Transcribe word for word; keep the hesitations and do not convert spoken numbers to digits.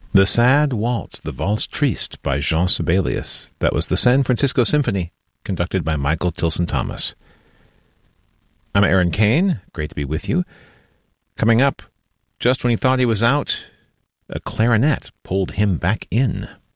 The Sad Waltz, the Valse Triste by Jean Sibelius. That was the San Francisco Symphony, conducted by Michael Tilson Thomas. I'm Aaron Kane. Great to be with you. Coming up, just when he thought he was out, a clarinet pulled him back in.